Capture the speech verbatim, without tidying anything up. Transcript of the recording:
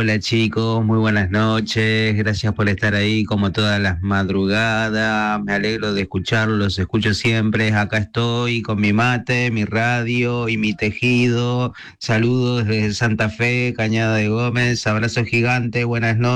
Hola chicos, muy buenas noches, gracias por estar ahí como todas las madrugadas, me alegro de escucharlos, los escucho siempre, acá estoy con mi mate, mi radio y mi tejido, saludos desde Santa Fe, Cañada de Gómez, abrazo gigante, buenas noches.